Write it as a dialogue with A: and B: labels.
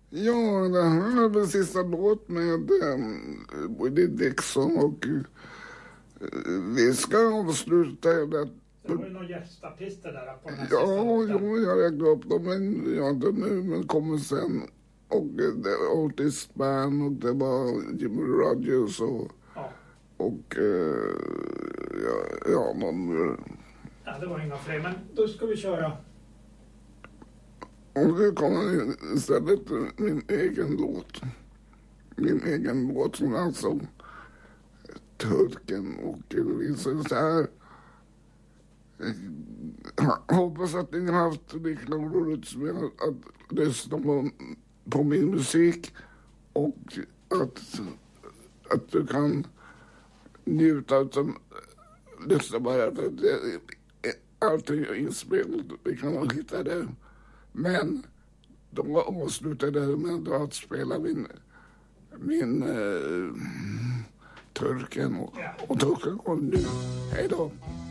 A: Ja, det här är väl sista låt med Willie Dixon och vi ska avsluta det.
B: Det var ju några gästartister där på den här
A: Ja,
B: sista låten.
A: jag räknade upp dem, men jag inte nu, men kommer sen. Och det var Otis Spann och det var Jimmy Rogers och
B: Ja.
A: Och någon...
B: Ja, det var inga fler, men då ska vi köra.
A: Och det kommer istället min egen låt. Min egen låt som alltså Turken och visar så här. Jag hoppas att ni har haft lika roligt som jag att lyssna på min musik och att du kan njuta av lyssna bara för allting är inspelat. Vi kan hitta det. Men de avslutade med att spela min Turken och Turken kom nu. Hej då!